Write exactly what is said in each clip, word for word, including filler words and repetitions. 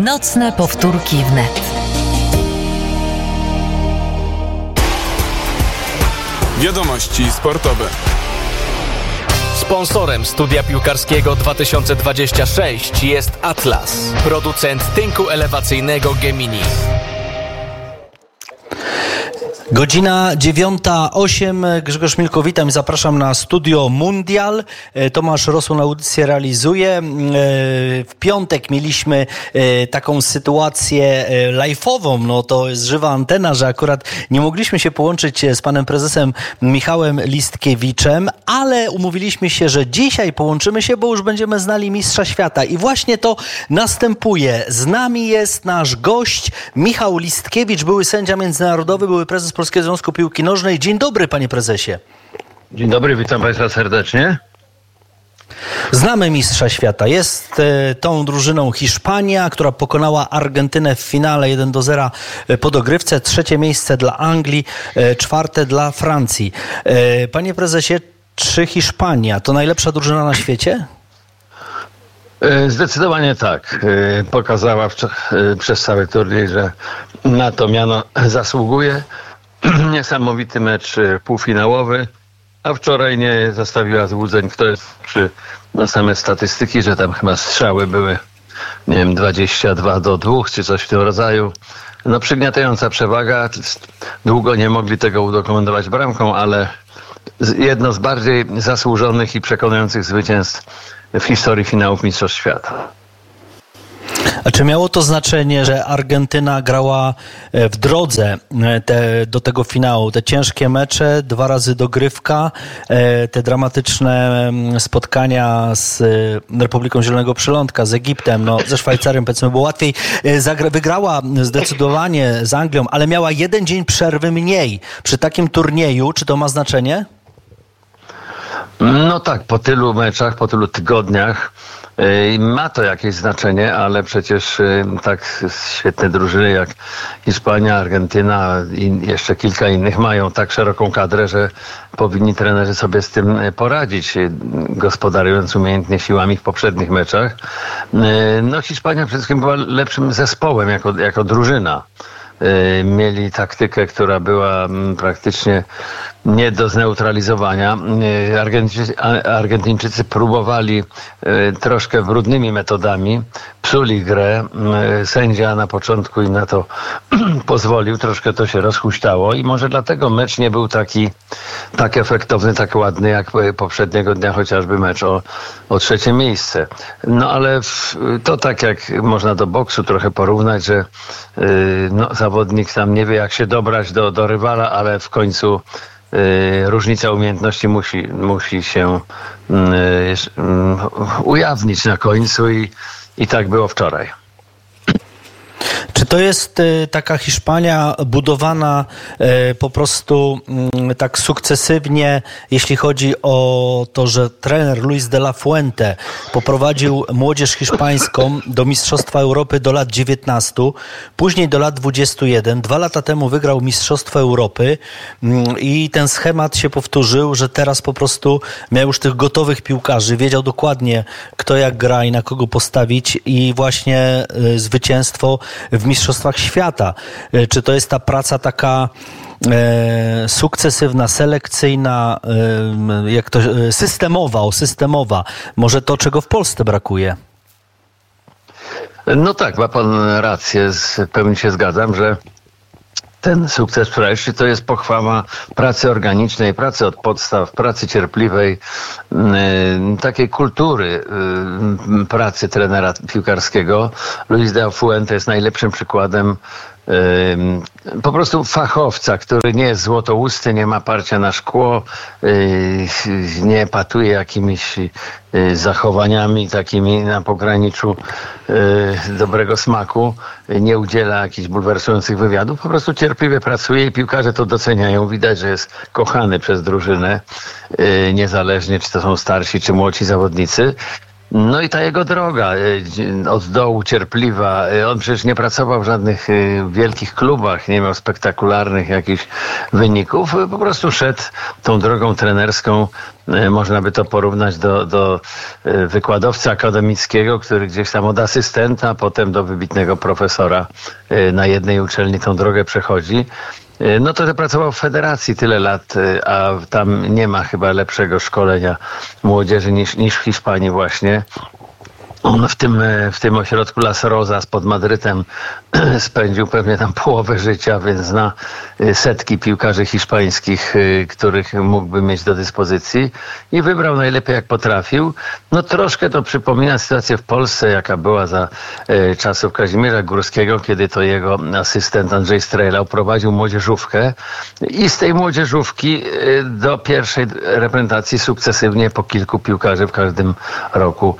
Nocne powtórki wnet. Wiadomości sportowe. Sponsorem studia piłkarskiego dwa tysiące dwudziestego szóstego jest Atlas, producent tynku elewacyjnego Gemini. Godzina dziewiąta osiem. Grzegorz Milko, witam i zapraszam na Studio Mundial. Tomasz Rosłon audycję realizuje. W piątek mieliśmy taką sytuację live'ową. No to jest żywa antena, że akurat nie mogliśmy się połączyć z panem prezesem Michałem Listkiewiczem, ale umówiliśmy się, że dzisiaj połączymy się, bo już będziemy znali mistrza świata. I właśnie to następuje. Z nami jest nasz gość Michał Listkiewicz, były sędzia międzynarodowy, były prezes Polskiego Związku Piłki Nożnej. Dzień dobry, panie prezesie. Dzień dobry, witam państwa serdecznie. Znamy mistrza świata. Jest e, tą drużyną Hiszpania, która pokonała Argentynę w finale jeden do zera po dogrywce. Trzecie miejsce dla Anglii, e, czwarte dla Francji. E, panie prezesie, czy Hiszpania to najlepsza drużyna na świecie? Zdecydowanie tak. Pokazała przez cały turniej, że na to miano zasługuje. Niesamowity mecz półfinałowy, a wczoraj nie zostawiła złudzeń, kto jest przy no same statystyki, że tam chyba strzały były, nie wiem, dwadzieścia dwa do dwóch czy coś w tym rodzaju. No przygniatająca przewaga. Długo nie mogli tego udokumentować bramką, ale jedno z bardziej zasłużonych i przekonujących zwycięstw w historii finałów Mistrzostw Świata. A czy miało to znaczenie, że Argentyna grała w drodze te, do tego finału? Te ciężkie mecze, dwa razy dogrywka, te dramatyczne spotkania z Republiką Zielonego Przylądka, z Egiptem, no, ze Szwajcarią powiedzmy było łatwiej. Zagra, wygrała zdecydowanie z Anglią, ale miała jeden dzień przerwy mniej. Przy takim turnieju, czy to ma znaczenie? No tak, po tylu meczach, po tylu tygodniach yy, ma to jakieś znaczenie, ale przecież yy, tak świetne drużyny jak Hiszpania, Argentyna i jeszcze kilka innych mają tak szeroką kadrę, że powinni trenerzy sobie z tym poradzić, yy, gospodarując umiejętnie siłami w poprzednich meczach. Yy, no Hiszpania przede wszystkim była lepszym zespołem jako, jako drużyna. Mieli taktykę, która była praktycznie nie do zneutralizowania. Argentyńczycy, Argentyńczycy próbowali troszkę brudnymi metodami, psuli grę. Sędzia na początku im na to pozwolił, troszkę to się rozhuśtało i może dlatego mecz nie był taki tak efektowny, tak ładny jak poprzedniego dnia chociażby mecz o, o trzecie miejsce. No ale w, to tak jak można do boksu trochę porównać, że yy, no, zawodnik tam nie wie jak się dobrać do, do rywala, ale w końcu yy, różnica umiejętności musi, musi się yy, yy, ujawnić na końcu i, i tak było wczoraj. Czy to jest y, taka Hiszpania budowana y, po prostu y, tak sukcesywnie, jeśli chodzi o to, że trener Luis de la Fuente poprowadził młodzież hiszpańską do Mistrzostwa Europy do lat dziewiętnastu, później do lat dwudziestu jeden, dwa lata temu wygrał Mistrzostwo Europy y, i ten schemat się powtórzył, że teraz po prostu miał już tych gotowych piłkarzy, wiedział dokładnie kto jak gra i na kogo postawić i właśnie y, zwycięstwo w Mistrzostwach Świata. Czy to jest ta praca taka e, sukcesywna, selekcyjna, e, jak to, systemowa, o, systemowa? Może to, czego w Polsce brakuje? No tak, ma pan rację, w pełni się zgadzam, że ten sukces wczorajszy to jest pochwała pracy organicznej, pracy od podstaw, pracy cierpliwej, yy, takiej kultury yy, pracy trenera piłkarskiego. Luis de la Fuente jest najlepszym przykładem yy, po prostu fachowca, który nie jest złotousty, nie ma parcia na szkło, yy, nie epatuje jakimiś yy, zachowaniami takimi na pograniczu yy, dobrego smaku, yy, nie udziela jakichś bulwersujących wywiadów, po prostu cierpliwie pracuje i piłkarze to doceniają. Widać, że jest kochany przez drużynę, yy, niezależnie czy to są starsi, czy młodsi zawodnicy. No i ta jego droga od dołu cierpliwa. On przecież nie pracował w żadnych wielkich klubach, nie miał spektakularnych jakichś wyników. Po prostu szedł tą drogą trenerską. Można by to porównać do, do wykładowcy akademickiego, który gdzieś tam od asystenta, potem do wybitnego profesora na jednej uczelni tą drogę przechodzi. No to pracował w federacji tyle lat, a tam nie ma chyba lepszego szkolenia młodzieży niż, niż w Hiszpanii właśnie. On w tym, w tym ośrodku Las Rosas pod Madrytem spędził pewnie tam połowę życia, więc zna setki piłkarzy hiszpańskich, których mógłby mieć do dyspozycji i wybrał najlepiej jak potrafił. No troszkę to przypomina sytuację w Polsce, jaka była za czasów Kazimierza Górskiego, kiedy to jego asystent Andrzej Strejlał prowadził młodzieżówkę i z tej młodzieżówki do pierwszej reprezentacji sukcesywnie po kilku piłkarzy w każdym roku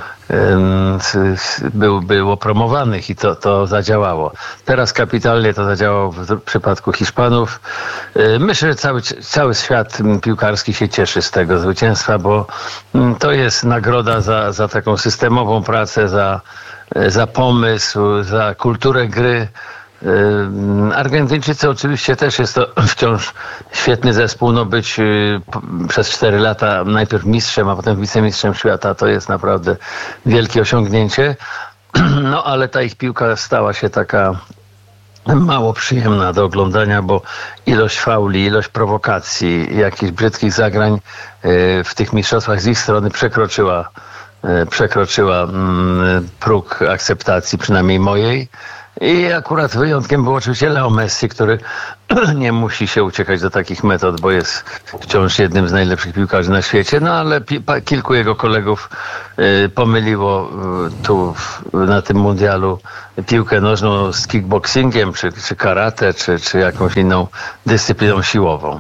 Był, było promowanych i to, to zadziałało. Teraz kapitalnie to zadziałało w przypadku Hiszpanów. Myślę, że cały, cały świat piłkarski się cieszy z tego zwycięstwa, bo to jest nagroda za, za taką systemową pracę, za, za pomysł, za kulturę gry. Argentyńczycy oczywiście też jest to wciąż świetny zespół, no być przez cztery lata najpierw mistrzem, a potem wicemistrzem świata to jest naprawdę wielkie osiągnięcie, no ale ta ich piłka stała się taka mało przyjemna do oglądania, bo ilość fauli, ilość prowokacji, jakichś brzydkich zagrań w tych mistrzostwach z ich strony przekroczyła, przekroczyła próg akceptacji, przynajmniej mojej. I akurat wyjątkiem był oczywiście Leo Messi, który nie musi się uciekać do takich metod, bo jest wciąż jednym z najlepszych piłkarzy na świecie, no ale pi- kilku jego kolegów y, pomyliło y, tu w, na tym mundialu piłkę nożną z kickboxingiem, czy, czy karate, czy, czy jakąś inną dyscypliną siłową.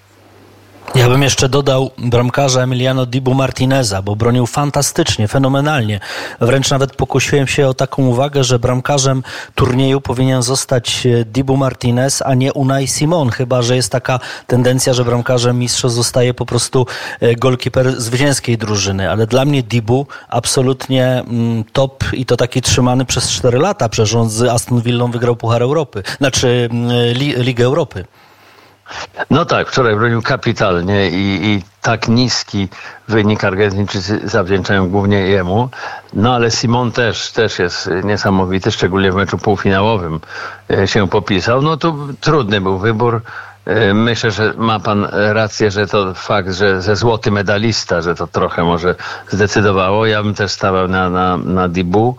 Ja bym jeszcze dodał bramkarza Emiliano Dibu Martineza, bo bronił fantastycznie, fenomenalnie. Wręcz nawet pokusiłem się o taką uwagę, że bramkarzem turnieju powinien zostać Dibu Martinez, a nie Unai Simon, chyba że jest taka tendencja, że bramkarzem mistrzostw zostaje po prostu golkiper zwycięskiej drużyny. Ale dla mnie Dibu absolutnie top i to taki trzymany przez cztery lata. Przecież on z Aston Villą wygrał Puchar Europy, znaczy Li- Ligę Europy. No tak, wczoraj bronił kapitalnie i, i tak niski wynik Argentyńczycy zawdzięczają głównie jemu. No ale Simon też, też jest niesamowity, szczególnie w meczu półfinałowym się popisał. No tu trudny był wybór. Myślę, że ma pan rację, że to fakt, że ze złoty medalista, że to trochę może zdecydowało. Ja bym też stawał na, na, na Dibu.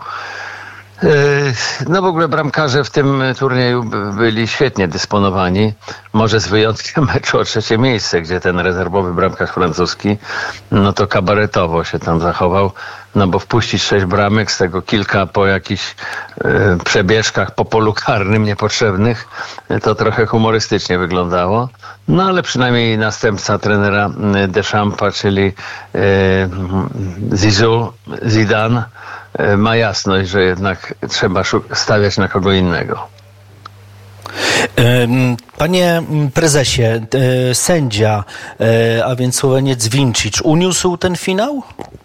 No w ogóle bramkarze w tym turnieju byli świetnie dysponowani. Może z wyjątkiem meczu o trzecie miejsce, gdzie ten rezerwowy bramkarz francuski, no to kabaretowo się tam zachował. No bo wpuścić sześć bramek, z tego kilka po jakichś y, przebieżkach po polu karnym niepotrzebnych, to trochę humorystycznie wyglądało. No ale przynajmniej następca trenera Deschampa, czyli y, Zizou, Zidane, y, ma jasność, że jednak trzeba stawiać na kogo innego. Panie prezesie, sędzia, a więc Słoweniec Vincic, uniósł ten finał?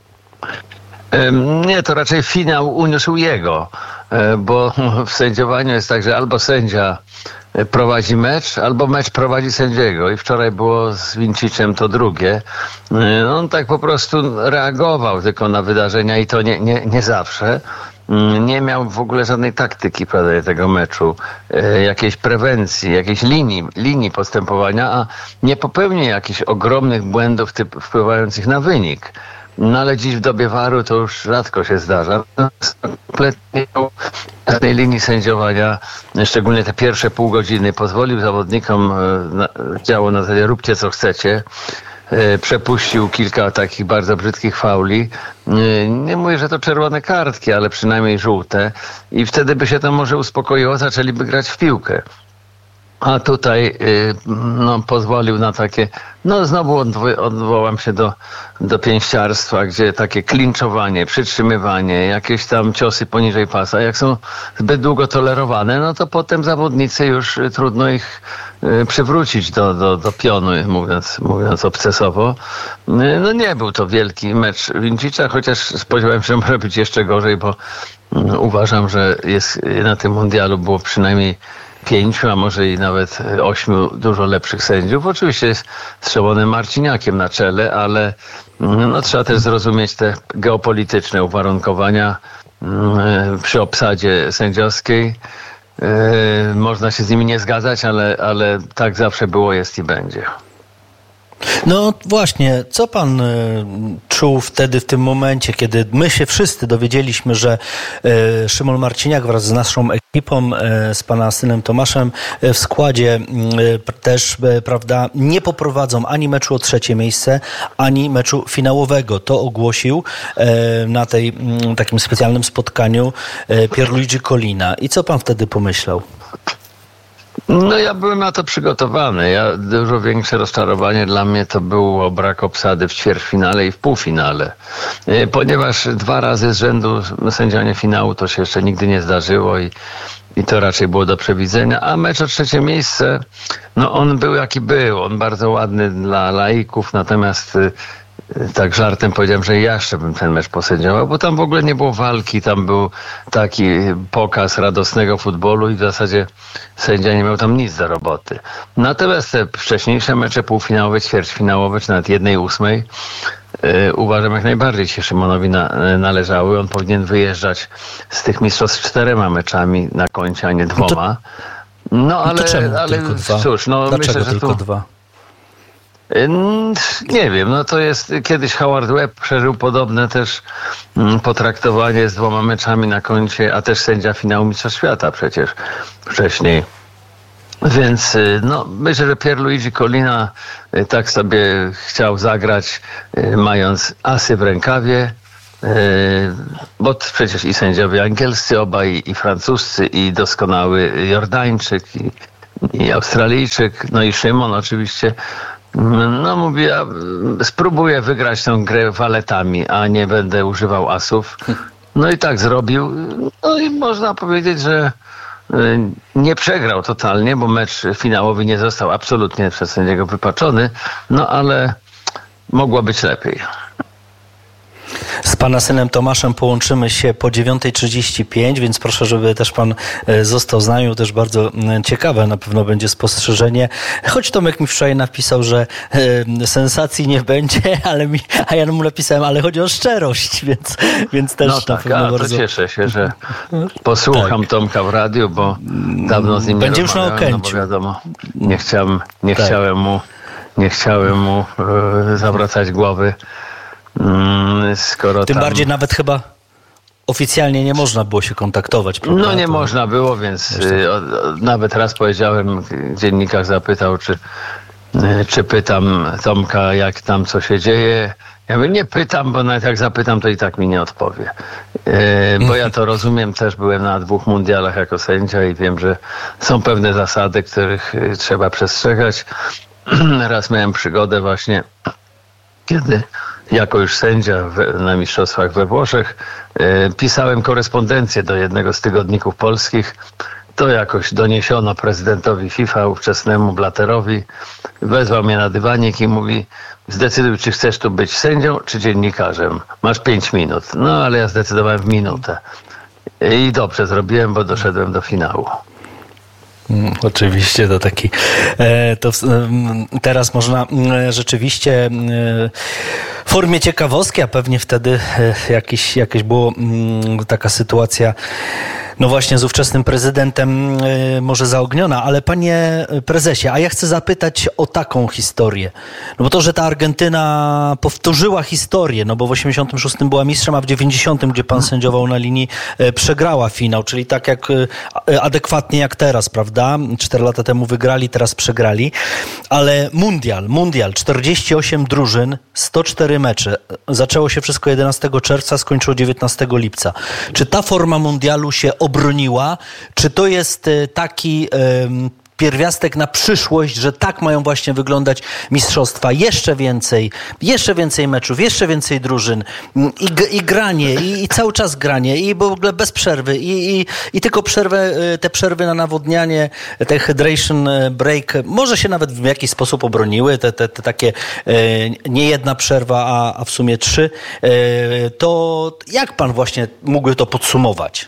Nie, to raczej finał uniósł jego, bo w sędziowaniu jest tak, że albo sędzia prowadzi mecz, albo mecz prowadzi sędziego i wczoraj było z Vincicem to drugie. On tak po prostu reagował tylko na wydarzenia i to nie, nie, nie zawsze. Nie miał w ogóle żadnej taktyki, prawda, tego meczu, jakiejś prewencji, jakiejś linii, linii postępowania, a nie popełnił jakichś ogromnych błędów typ, wpływających na wynik. No ale dziś w dobie waru to już rzadko się zdarza. Kompletnie tej linii sędziowania, szczególnie te pierwsze pół godziny, pozwolił zawodnikom, na, działo na zasadzie róbcie co chcecie. Przepuścił kilka takich bardzo brzydkich fauli. Nie mówię, że to czerwone kartki, ale przynajmniej żółte. I wtedy by się to może uspokoiło, zaczęliby grać w piłkę. A tutaj no, pozwolił na takie No znowu odwo- odwołam się do, do pięściarstwa, gdzie takie klinczowanie, przytrzymywanie, jakieś tam ciosy poniżej pasa, jak są zbyt długo tolerowane, no to potem zawodnicy już y, trudno ich y, przywrócić do, do, do pionu, mówiąc, mówiąc obcesowo. Y, no nie był to wielki mecz Winczicza, chociaż spodziewałem się, że może być jeszcze gorzej, bo y, uważam, że jest, na tym mundialu było przynajmniej pięciu, a może i nawet ośmiu dużo lepszych sędziów. Oczywiście jest z Szymonem Marciniakiem na czele, ale no, trzeba też zrozumieć te geopolityczne uwarunkowania przy obsadzie sędziowskiej. Można się z nimi nie zgadzać, ale, ale tak zawsze było, jest i będzie. No właśnie, co pan y, czuł wtedy, w tym momencie, kiedy my się wszyscy dowiedzieliśmy, że y, Szymon Marciniak wraz z naszą ekipą, y, z pana synem Tomaszem y, w składzie y, też, y, prawda, nie poprowadzą ani meczu o trzecie miejsce, ani meczu finałowego. To ogłosił y, na tej y, takim specjalnym spotkaniu y, Pierluigi Collina. I co pan wtedy pomyślał? No ja byłem na to przygotowany. Ja, dużo większe rozczarowanie dla mnie to było brak obsady w ćwierćfinale i w półfinale. Ponieważ dwa razy z rzędu sędziowanie finału to się jeszcze nigdy nie zdarzyło i, i to raczej było do przewidzenia. A mecz o trzecie miejsce, no on był jaki był. On bardzo ładny dla laików, natomiast tak żartem powiedziałem, że ja jeszcze bym ten mecz posędziował, bo tam w ogóle nie było walki, tam był taki pokaz radosnego futbolu i w zasadzie sędzia nie miał tam nic do roboty. Natomiast te wcześniejsze mecze półfinałowe, ćwierćfinałowe, czy nawet jednej ósmej yy, uważam jak najbardziej się Szymonowi na, należały. On powinien wyjeżdżać z tych mistrzostw czterema meczami na koncie, a nie dwoma. No ale, no to czemu ale tylko dwa? cóż, no Dlaczego myślę, że tylko tu... dwa? Nie wiem, no to jest, kiedyś Howard Webb przeżył podobne też potraktowanie z dwoma meczami na koncie, a też sędzia finału Mistrzostw Świata przecież wcześniej. Więc no, myślę, że Pierluigi Collina tak sobie chciał zagrać, mając asy w rękawie, bo przecież i sędziowie angielscy obaj, i francuscy, i doskonały Jordańczyk, i, i Australijczyk, no i Szymon oczywiście. No mówię, ja spróbuję wygrać tę grę waletami, a nie będę używał asów. No i tak zrobił. No i można powiedzieć, że nie przegrał totalnie, bo mecz finałowy nie został absolutnie przez sędziego wypaczony, no ale mogło być lepiej. Z pana synem Tomaszem połączymy się po dziewiąta trzydzieści pięć, więc proszę, żeby też pan został z nami. Też bardzo ciekawe na pewno będzie spostrzeżenie. Choć Tomek mi wczoraj napisał, że e, sensacji nie będzie, ale mi, a ja mu napisałem, ale chodzi o szczerość, więc, więc też no na tak, pewno a bardzo... to cieszę się, że posłucham tak. Tomka w radiu, bo dawno z nim nie będzie już na Okęciu. No bo wiadomo, nie chciałem, nie tak. chciałem mu, nie chciałem mu e, zawracać głowy. Skoro Tym tam... bardziej nawet chyba oficjalnie nie można było się kontaktować. Prawda? No nie to... można było, więc y, o, o, nawet raz powiedziałem, dziennikarz zapytał, czy, y, czy pytam Tomka, jak tam co się dzieje. Ja mówię, nie pytam, bo nawet jak zapytam, to i tak mi nie odpowie. Y, bo ja to rozumiem, też byłem na dwóch mundialach jako sędzia i wiem, że są pewne zasady, których y, trzeba przestrzegać. Raz miałem przygodę właśnie, kiedy jako już sędzia w, na mistrzostwach we Włoszech y, pisałem korespondencję do jednego z tygodników polskich. To jakoś doniesiono prezydentowi FIFA, ówczesnemu Blatterowi. Wezwał mnie na dywanik i mówi, zdecyduj, czy chcesz tu być sędzią, czy dziennikarzem. Masz pięć minut. No ale ja zdecydowałem w minutę. I dobrze zrobiłem, bo doszedłem do finału. Mm, oczywiście to taki e, to e, teraz można e, rzeczywiście e, w formie ciekawostki, a pewnie wtedy e, jakiś, jakaś była taka sytuacja no właśnie z ówczesnym prezydentem y, może zaogniona, ale panie prezesie, a ja chcę zapytać o taką historię. No bo to, że ta Argentyna powtórzyła historię, no bo w osiemdziesiątym szóstym była mistrzem, a w dziewięćdziesiątym, gdzie pan sędziował na linii, y, przegrała finał, czyli tak jak y, adekwatnie jak teraz, prawda? Cztery lata temu wygrali, teraz przegrali. Ale mundial, mundial, czterdzieści osiem drużyn, sto cztery mecze. Zaczęło się wszystko jedenastego czerwca, skończyło dziewiętnastego lipca. Czy ta forma mundialu się obroniła? Czy to jest taki um, pierwiastek na przyszłość, że tak mają właśnie wyglądać mistrzostwa. Jeszcze więcej, jeszcze więcej meczów, jeszcze więcej drużyn i, i granie, i, i cały czas granie, i w ogóle bez przerwy, i, i, i tylko przerwę, te przerwy na nawodnianie, te hydration break, może się nawet w jakiś sposób obroniły, te, te, te takie nie jedna przerwa, a, a w sumie trzy. To jak pan właśnie mógłby to podsumować?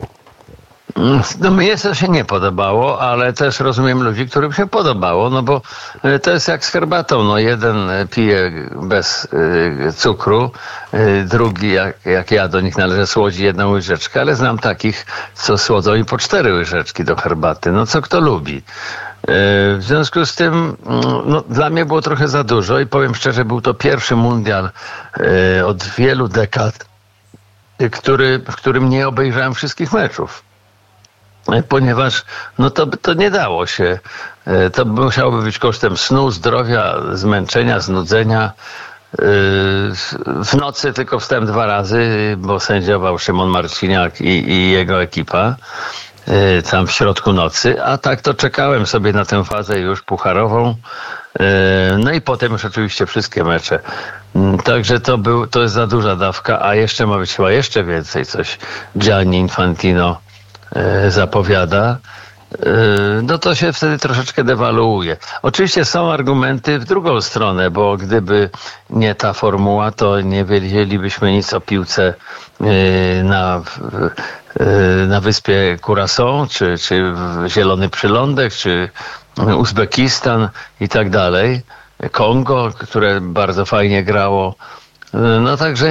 No mnie to się nie podobało, ale też rozumiem ludzi, którym się podobało, no bo to jest jak z herbatą, no jeden pije bez y, cukru, y, drugi, jak, jak ja do nich należę, słodzi jedną łyżeczkę, ale znam takich, co słodzą i po cztery łyżeczki do herbaty, no co kto lubi. W związku z tym no, dla mnie było trochę za dużo i powiem szczerze, był to pierwszy mundial y, od wielu dekad, y, który, w którym nie obejrzałem wszystkich meczów. Ponieważ no to, to nie dało się. To musiałoby być kosztem snu, zdrowia, zmęczenia, znudzenia. W nocy tylko wstałem dwa razy, bo sędziował Szymon Marciniak i, i jego ekipa tam w środku nocy, a tak to czekałem sobie na tę fazę już pucharową. No i potem już oczywiście wszystkie mecze. Także to, był, to jest za duża dawka, a jeszcze ma być chyba jeszcze więcej, coś Gianni Infantino zapowiada, no to się wtedy troszeczkę dewaluuje. Oczywiście są argumenty w drugą stronę, bo gdyby nie ta formuła, to nie wiedzielibyśmy nic o piłce na, na wyspie Curaçao, czy, czy Zielony Przylądek, czy Uzbekistan i tak dalej. Kongo, które bardzo fajnie grało. No także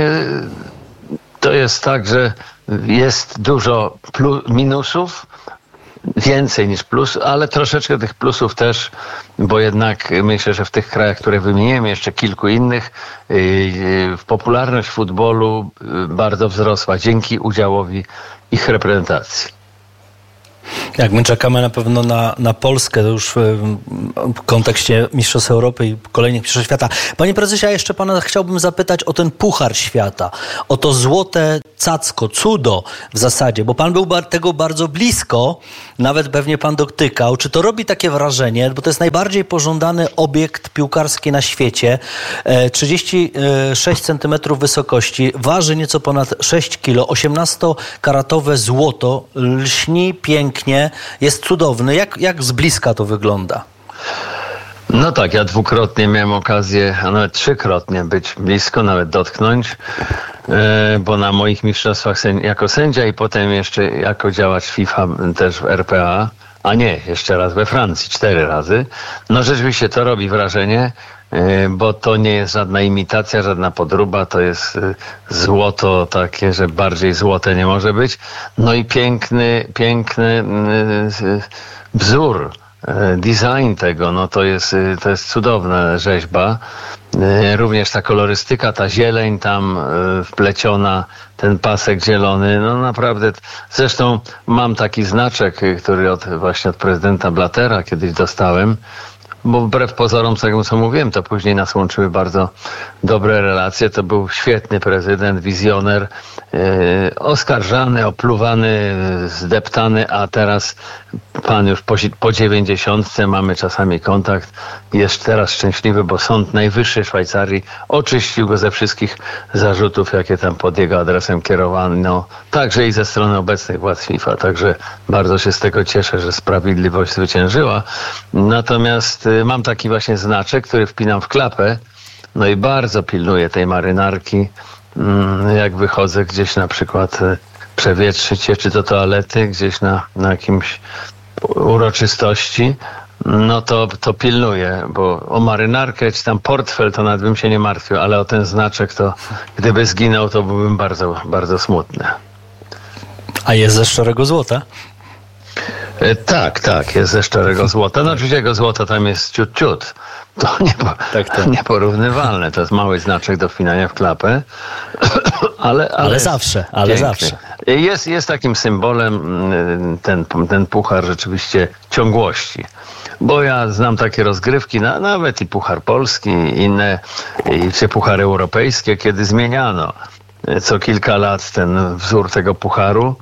to jest tak, że jest dużo plus, minusów, więcej niż plus, ale troszeczkę tych plusów też, bo jednak myślę, że w tych krajach, które wymieniłem, jeszcze kilku innych, popularność futbolu bardzo wzrosła dzięki udziałowi ich reprezentacji. Jak my czekamy na pewno na, na Polskę, to już w, w kontekście Mistrzostw Europy i kolejnych Mistrzostw Świata. Panie prezesie, ja jeszcze pana chciałbym zapytać o ten Puchar Świata, o to złote cacko, cudo w zasadzie, bo pan był tego bardzo blisko, nawet pewnie pan dotykał. Czy to robi takie wrażenie, bo to jest najbardziej pożądany obiekt piłkarski na świecie, trzydzieści sześć centymetrów wysokości, waży nieco ponad sześć kilo, osiemnastokaratowe złoto, lśni pięknie, jest cudowny. Jak, jak z bliska to wygląda? No tak, ja dwukrotnie miałem okazję, a nawet trzykrotnie być blisko, nawet dotknąć, bo na moich mistrzostwach jako sędzia i potem jeszcze jako działacz FIFA też w R P A, a nie, jeszcze raz we Francji, cztery razy. No rzeczywiście to robi wrażenie, bo to nie jest żadna imitacja, żadna podróba, to jest złoto takie, że bardziej złote nie może być. No i piękny, piękny wzór, design tego, no to jest, to jest cudowna rzeźba. Również ta kolorystyka, ta zieleń tam wpleciona, ten pasek zielony, no naprawdę. Zresztą mam taki znaczek, który od, właśnie od prezydenta Blattera kiedyś dostałem, bo wbrew pozorom, tego co mówiłem, to później nas łączyły bardzo dobre relacje. To był świetny prezydent, wizjoner, yy, oskarżany, opluwany, zdeptany, a teraz pan już po, po dziewięćdziesiątce, mamy czasami kontakt, jest teraz szczęśliwy, bo Sąd Najwyższy Szwajcarii oczyścił go ze wszystkich zarzutów, jakie tam pod jego adresem kierowano, także i ze strony obecnych władz FIFA. Także bardzo się z tego cieszę, że sprawiedliwość zwyciężyła. Natomiast mam taki właśnie znaczek, który wpinam w klapę, no i bardzo pilnuję tej marynarki, jak wychodzę gdzieś na przykład przewietrzyć się, czy do toalety, gdzieś na, na jakimś uroczystości, no to, to pilnuję, bo o marynarkę, czy tam portfel, to nawet bym się nie martwił, ale o ten znaczek, to gdyby zginął, to byłbym bardzo, bardzo smutny. A jest ze szczerego złota? Tak, tak, jest ze szczerego złota. No oczywiście jego złota tam jest ciut, ciut. To niepo, tak, tak. nieporównywalne. To jest mały znaczek do wpinania w klapę. ale, ale, ale zawsze, ale piękny. zawsze. Jest, jest takim symbolem ten, ten puchar rzeczywiście ciągłości. Bo ja znam takie rozgrywki, na, nawet i Puchar Polski, i inne, i, czy Puchary Europejskie, kiedy zmieniano co kilka lat ten wzór tego pucharu.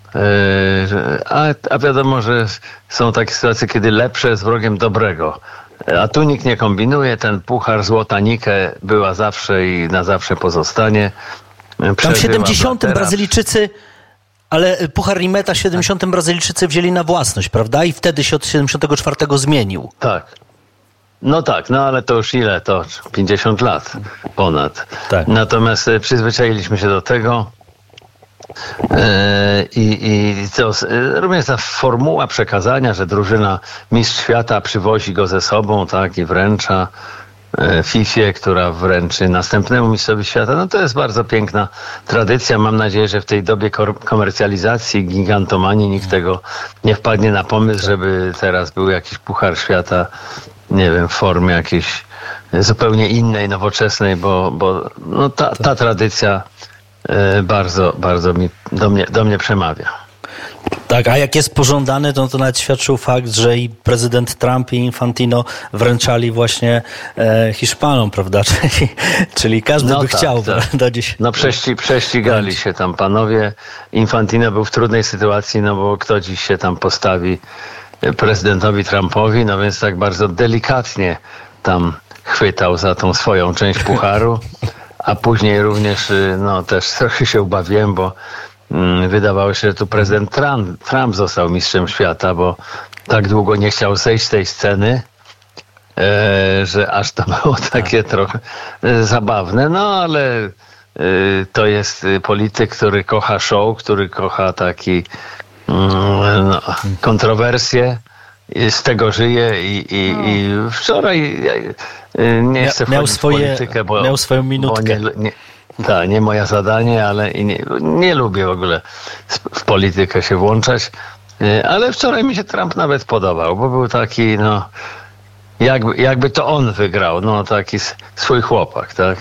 A, a wiadomo, że są takie sytuacje, kiedy lepsze jest wrogiem dobrego. A tu nikt nie kombinuje. Ten puchar Złota Nike była zawsze i na zawsze pozostanie. Tam w siedemdziesiątym Brazylijczycy, ale puchar Limeta w siedemdziesiątym Brazylijczycy wzięli na własność, prawda? I wtedy się od siedemdziesiątego czwartego zmienił. Tak. No tak, no ale to już ile? To pięćdziesiąt lat ponad. Tak. Natomiast przyzwyczailiśmy się do tego. I, i to, również ta formuła przekazania, że drużyna mistrz świata przywozi go ze sobą, tak, i wręcza Fifie, która wręczy następnemu mistrzowi świata, no to jest bardzo piękna tradycja. Mam nadzieję, że w tej dobie komercjalizacji, gigantomanii nikt tego nie wpadnie na pomysł, żeby teraz był jakiś puchar świata, nie wiem, w formie jakiejś zupełnie innej, nowoczesnej, bo, bo no ta, ta tradycja bardzo, bardzo mi, do mnie, do mnie przemawia. Tak, a jak jest pożądany, to, to nawet świadczył fakt, że i prezydent Trump i Infantino wręczali właśnie e, Hiszpanom, prawda? Czyli, czyli każdy no by tak, chciał. tak. Prawda, gdzieś... No prześci, prześcigali się tam panowie. Infantino był w trudnej sytuacji, no bo kto dziś się tam postawi prezydentowi Trumpowi, no więc tak bardzo delikatnie tam chwytał za tą swoją część pucharu. A później również, no też trochę się ubawiłem, bo mm, wydawało się, że tu prezydent Trump, Trump został mistrzem świata, bo tak długo nie chciał zejść z tej sceny, e, że aż to było takie trochę e, zabawne. No ale e, to jest polityk, który kocha show, który kocha taki mm, no, kontrowersje. Z tego żyje i, i, no. i wczoraj nie Mia, chcę miał wchodzić swoje, w politykę, bo, miał swoją minutkę. Bo nie, nie, tak, nie moja zadanie, ale i nie, nie lubię w ogóle w politykę się włączać. Ale wczoraj mi się Trump nawet podobał, bo był taki, no, jakby, jakby to on wygrał, no taki swój chłopak, tak?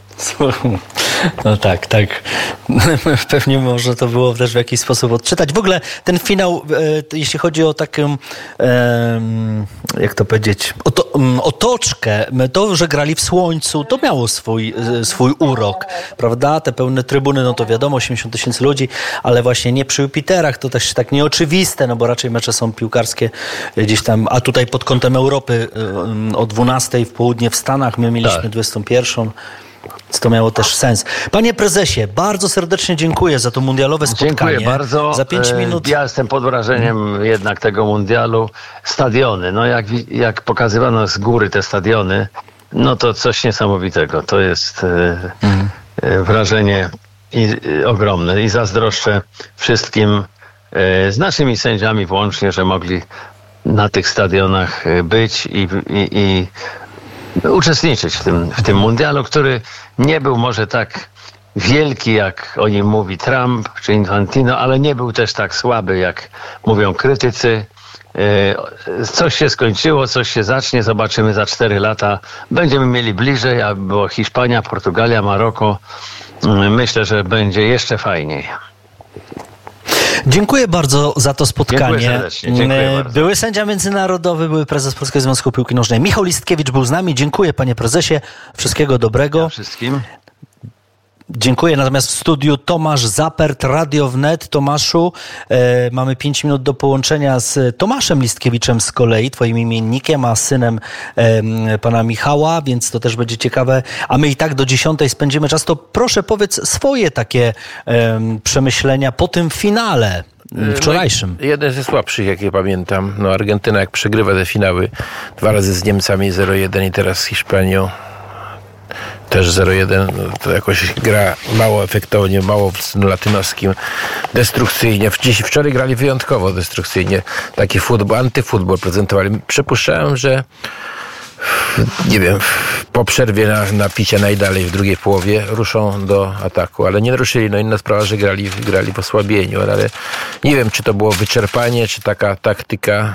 No tak, tak. Pewnie może to było też w jakiś sposób odczytać. W ogóle ten finał, e, jeśli chodzi o taką, e, jak to powiedzieć, oto, otoczkę, to, że grali w słońcu, to miało swój, swój urok, prawda? Te pełne trybuny, no to wiadomo, osiemdziesiąt tysięcy ludzi, ale właśnie nie przy Jupiterach, to też tak nieoczywiste, no bo raczej mecze są piłkarskie gdzieś tam, a tutaj pod kątem Europy o dwunastej w południe w Stanach, my mieliśmy tak. dwudziestą pierwszą. Więc to miało też sens. Panie prezesie, bardzo serdecznie dziękuję za to mundialowe spotkanie. Dziękuję bardzo. Za pięć minut. Ja jestem pod wrażeniem hmm. jednak tego mundialu. Stadiony, no jak, jak pokazywano z góry te stadiony, no to coś niesamowitego. To jest hmm. wrażenie i, i, ogromne i zazdroszczę wszystkim z naszymi sędziami włącznie, że mogli na tych stadionach być i, i, i uczestniczyć w tym, w tym mundialu, który nie był może tak wielki, jak o nim mówi Trump czy Infantino, ale nie był też tak słaby, jak mówią krytycy. Coś się skończyło, coś się zacznie, zobaczymy za cztery lata. Będziemy mieli bliżej, a było Hiszpania, Portugalia, Maroko. Myślę, że będzie jeszcze fajniej. Dziękuję bardzo za to spotkanie. Dziękuję serdecznie. Dziękuję bardzo. Były sędzia międzynarodowy, były prezes Polskiego Związku Piłki Nożnej Michał Listkiewicz był z nami. Dziękuję, panie prezesie. Wszystkiego dobrego. Ja wszystkim. Dziękuję. Natomiast w studiu Tomasz Zapert, Radio Wnet. Tomaszu, e, mamy pięć minut do połączenia z Tomaszem Listkiewiczem z kolei, twoim imiennikiem, a synem e, pana Michała, więc to też będzie ciekawe. A my i tak do dziesiątej spędzimy czas. To proszę powiedz swoje takie e, przemyślenia po tym finale wczorajszym. No, jeden ze słabszych, jakie pamiętam. No, Argentyna jak przegrywa te finały dwa razy z Niemcami zero jeden i teraz z Hiszpanią też zero jeden, to jakoś gra mało efektownie, mało w stylu latynoskim, destrukcyjnie. Dziś, wczoraj grali wyjątkowo destrukcyjnie. Taki futbol, antyfutbol prezentowali. Przypuszczałem, że nie wiem, po przerwie na, na picie najdalej w drugiej połowie ruszą do ataku, ale nie ruszyli. No inna sprawa, że grali, grali w osłabieniu, ale nie wiem, czy to było wyczerpanie, czy taka taktyka.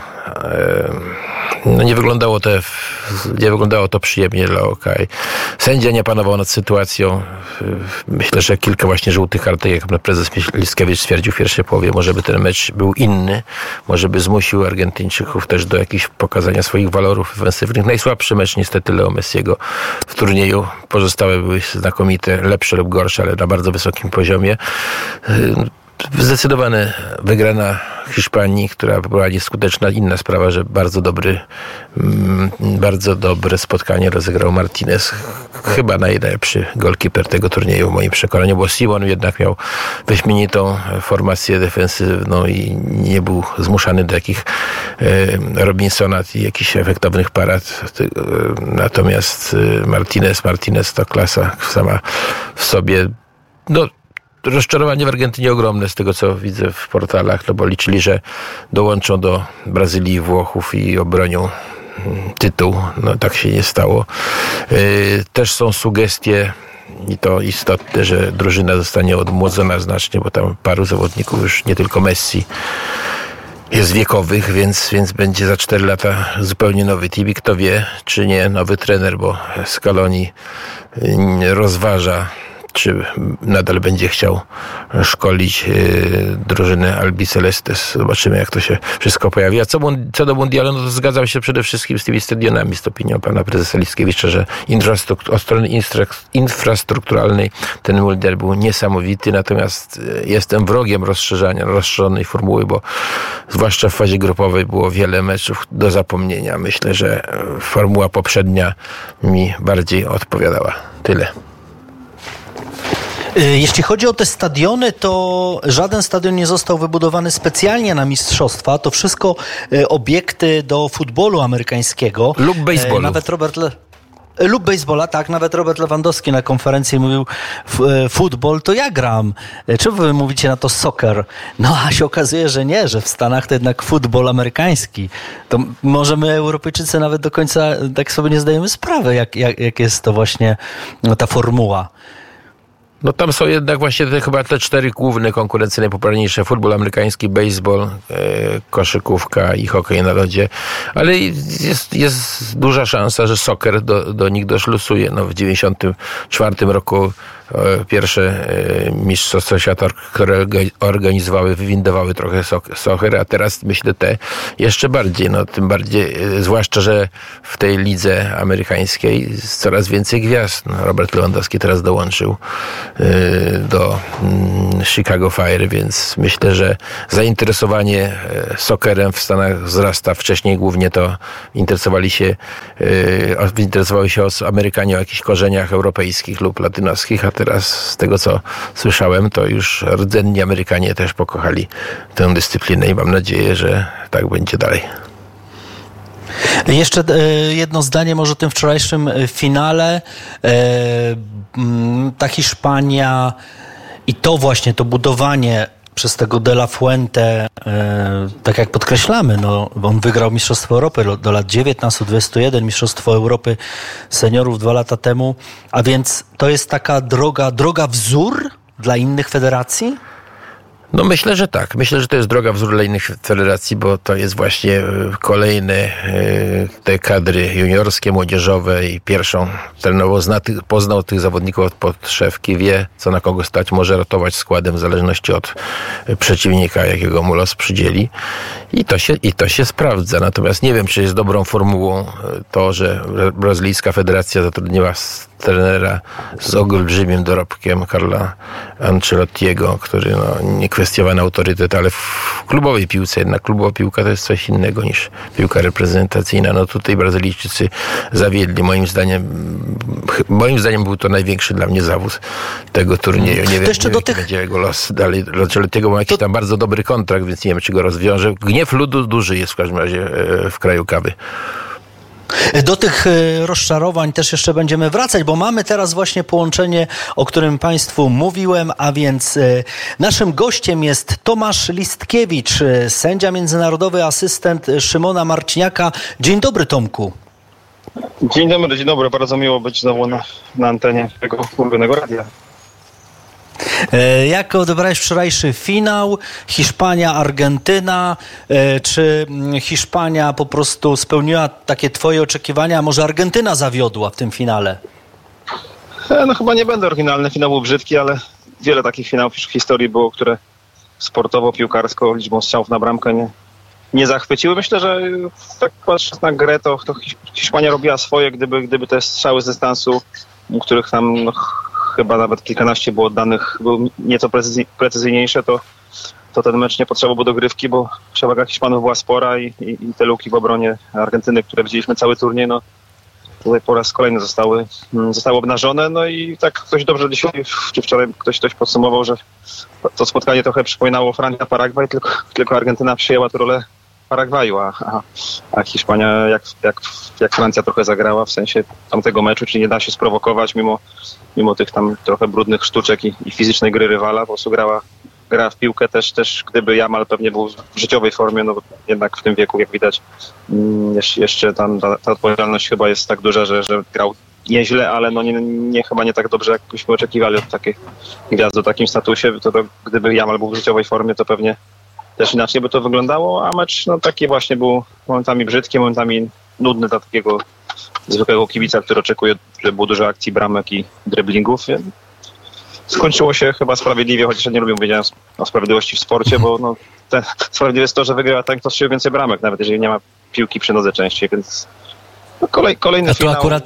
No nie wyglądało to, nie wyglądało to przyjemnie dla oka. Sędzia nie panował nad sytuacją. Myślę, że kilka właśnie żółtych kartek, jak prezes Listkiewicz stwierdził w pierwszej połowie, może by ten mecz był inny, może by zmusił Argentyńczyków też do jakichś pokazania swoich walorów ofensywnych. Najsłabszy mecz niestety Leo Messiego w turnieju. Pozostałe były znakomite, lepsze lub gorsze, ale na bardzo wysokim poziomie. Zdecydowana wygrana Hiszpanii, która była nieskuteczna. Inna sprawa, że bardzo dobry, bardzo dobre spotkanie rozegrał Martinez. Chyba najlepszy golkiper tego turnieju w moim przekonaniu, bo Simon jednak miał wyśmienitą formację defensywną i nie był zmuszany do jakich Robinsona i jakichś efektownych parad. Natomiast Martinez, Martinez to klasa sama w sobie. No, rozczarowanie w Argentynie ogromne z tego, co widzę w portalach, no bo liczyli, że dołączą do Brazylii i Włochów i obronią tytuł. No tak się nie stało. Yy, też są sugestie, i to istotne, że drużyna zostanie odmłodzona znacznie, bo tam paru zawodników, już nie tylko Messi, jest wiekowych, więc, więc będzie za cztery lata zupełnie nowy team i kto wie, czy nie nowy trener, bo Scaloni rozważa, czy nadal będzie chciał szkolić yy, drużynę Albicelestes. Zobaczymy, jak to się wszystko pojawi. A co, co do mundialu, no to zgadzam się przede wszystkim z tymi stadionami, z opinią pana prezesa Liskiewicza, że infrastruktur- od strony infrastrukturalnej ten mundial był niesamowity, natomiast jestem wrogiem rozszerzania, rozszerzonej formuły, bo zwłaszcza w fazie grupowej było wiele meczów do zapomnienia. Myślę, że formuła poprzednia mi bardziej odpowiadała. Tyle. Jeśli chodzi o te stadiony, to żaden stadion nie został wybudowany specjalnie na mistrzostwa. To wszystko obiekty do futbolu amerykańskiego. Lub baseballu. Nawet Robert Le... Lub baseballa, tak. Nawet Robert Lewandowski na konferencji mówił futbol, to ja gram. Czemu wy mówicie na to soccer? No a się okazuje, że nie, że w Stanach to jednak futbol amerykański. To może my Europejczycy nawet do końca tak sobie nie zdajemy sprawy, jak, jak, jak jest to właśnie ta formuła. No tam są jednak właśnie te, chyba te cztery główne konkurencje najpopularniejsze. Futbol amerykański, baseball, e, koszykówka i hokej na lodzie. Ale jest, jest duża szansa, że soccer do, do nich doszlusuje. No, w dziewięćdziesiątym czwartym roku e, pierwsze e, mistrzostwa świata, które organizowały, wywindowały trochę soccer, a teraz myślę te jeszcze bardziej. No, tym bardziej, e, zwłaszcza, że w tej lidze amerykańskiej jest coraz więcej gwiazd. No, Robert Lewandowski teraz dołączył do Chicago Fire, więc myślę, że zainteresowanie soccerem w Stanach wzrasta. Wcześniej głównie to interesowali się interesowały się Amerykanie o jakichś korzeniach europejskich lub latynoskich, a teraz z tego, co słyszałem, to już rdzenni Amerykanie też pokochali tę dyscyplinę i mam nadzieję, że tak będzie dalej. Jeszcze jedno zdanie może o tym wczorajszym finale. Ta Hiszpania i to właśnie, to budowanie przez tego De La Fuente, tak jak podkreślamy, no, on wygrał Mistrzostwo Europy do lat dziewiętnastu dwudziestu jeden, Mistrzostwo Europy seniorów dwa lata temu, a więc to jest taka droga, droga wzór dla innych federacji? No myślę, że tak. Myślę, że to jest droga wzór dla innych federacji, bo to jest właśnie kolejne te kadry juniorskie, młodzieżowe i pierwszą trenował, zna tych, poznał tych zawodników od podszewki, wie, co na kogo stać, może ratować składem w zależności od przeciwnika, jakiego mu los przydzieli. I to się, i to się sprawdza. Natomiast nie wiem, czy jest dobrą formułą to, że brazylijska federacja zatrudniła trenera z olbrzymim dorobkiem Carla Ancelottiego, który no, niekwestionowany autorytet, ale w klubowej piłce, jednak klubowa piłka to jest coś innego niż piłka reprezentacyjna. No tutaj Brazylijczycy zawiedli. Moim zdaniem moim zdaniem był to największy dla mnie zawód tego turnieju. Nie wiem, jeszcze nie do wiem tych... będzie jego los dalej. Ancelottiego ma jakiś to... tam bardzo dobry kontrakt, więc nie wiem, czy go rozwiąże. Gniew ludu duży jest w każdym razie w kraju kawy. Do tych rozczarowań też jeszcze będziemy wracać, bo mamy teraz właśnie połączenie, o którym Państwu mówiłem, a więc naszym gościem jest Tomasz Listkiewicz, sędzia międzynarodowy, asystent Szymona Marciniaka. Dzień dobry, Tomku. Dzień dobry, dzień dobry. Bardzo miło być znowu na, na antenie tego ulubionego radia. Jak odebrałeś wczorajszy finał? Hiszpania, Argentyna? Czy Hiszpania po prostu spełniła takie twoje oczekiwania, a może Argentyna zawiodła w tym finale? No chyba nie będę oryginalny, finał był brzydki, ale wiele takich finałów już w historii było, które sportowo, piłkarsko, liczbą strzałów na bramkę nie, nie zachwyciły. Myślę, że tak patrząc na grę, to, to Hiszpania robiła swoje, gdyby, gdyby te strzały z dystansu, których tam no, chyba nawet kilkanaście było oddanych, były nieco precyzy- precyzyjniejsze, to, to ten mecz nie potrzebował dogrywki, bo przewaga Hiszpanów była spora i, i, i te luki w obronie Argentyny, które widzieliśmy cały turniej, no tutaj po raz kolejny zostały, zostały obnażone. No i tak ktoś dobrze dzisiaj, czy wczoraj ktoś, ktoś podsumował, że to spotkanie trochę przypominało Francja-Paragwaj, tylko, tylko Argentyna przyjęła tę rolę Paragwaju, a, a, a Hiszpania jak, jak, jak Francja trochę zagrała w sensie tamtego meczu, czyli nie da się sprowokować mimo, mimo tych tam trochę brudnych sztuczek i, i fizycznej gry rywala, po prostu grała, grała w piłkę też, też gdyby Jamal pewnie był w życiowej formie, no bo jednak w tym wieku, jak widać, jeszcze, jeszcze tam ta, ta odpowiedzialność chyba jest tak duża, że, że grał nieźle, ale no nie, nie, chyba nie tak dobrze, jakbyśmy oczekiwali od takiej gwiazdy o takim statusie, to, to gdyby Jamal był w życiowej formie, to pewnie też inaczej by to wyglądało, a mecz no, taki właśnie był momentami brzydki, momentami nudny dla takiego zwykłego kibica, który oczekuje, że było dużo akcji, bramek i driblingów. Skończyło się chyba sprawiedliwie, chociaż ja nie lubię mówienia o sprawiedliwości w sporcie, bo no, te, sprawiedliwe jest to, że wygrywa ten, kto strzelił więcej bramek, nawet jeżeli nie ma piłki przy nodze częściej, więc no, kolej, kolejny A tu finał. akurat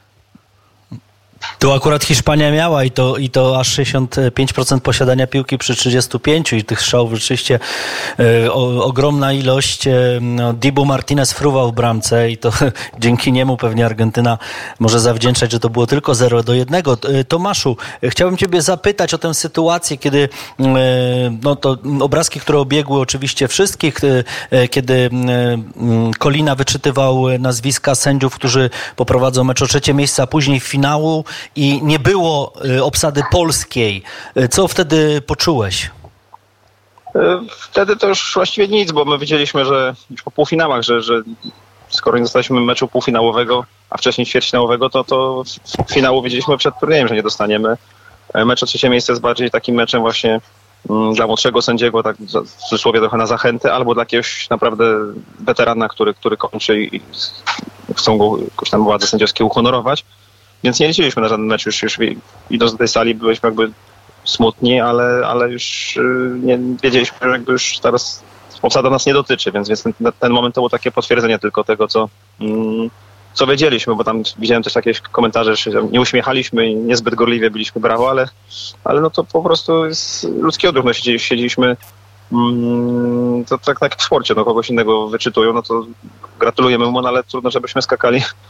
Tu akurat Hiszpania miała i to, i to aż sześćdziesiąt pięć procent posiadania piłki przy trzydziestu pięciu i tych strzałów rzeczywiście e, o, ogromna ilość. E, no, Dibu Martinez fruwał w bramce i to dzięki niemu pewnie Argentyna może zawdzięczać, że to było tylko zero do jednego. E, Tomaszu, chciałbym ciebie zapytać o tę sytuację, kiedy e, no to obrazki, które obiegły oczywiście wszystkich, e, kiedy e, Kolina wyczytywał nazwiska sędziów, którzy poprowadzą mecz o trzecie miejsce, a później w finału i nie było obsady polskiej. Co wtedy poczułeś? Wtedy to już właściwie nic, bo my wiedzieliśmy, że już po półfinałach, że, że skoro nie dostaliśmy meczu półfinałowego, a wcześniej ćwierćfinałowego, to, to finału wiedzieliśmy przed turniejem, że nie dostaniemy. Mecz o trzecie miejsce jest bardziej takim meczem właśnie mm, dla młodszego sędziego, tak w cudzysłowie trochę na zachętę, albo dla jakiegoś naprawdę weterana, który, który kończy i chcą go jakoś tam władze sędziowskie uhonorować. Więc nie liczyliśmy na żaden mecz, już, już idąc do tej sali byliśmy jakby smutni, ale, ale już nie wiedzieliśmy, że jakby już teraz obsada nas nie dotyczy, więc, więc ten, ten moment to było takie potwierdzenie tylko tego, co, mm, co wiedzieliśmy, bo tam widziałem też jakieś komentarze, że się nie uśmiechaliśmy i niezbyt gorliwie byliśmy brawo, ale, ale no to po prostu jest ludzki odruch, no siedzi, siedzieliśmy mm, to tak, tak jak w sporcie, no kogoś innego wyczytują, no to gratulujemy mu, no ale trudno, żebyśmy skakali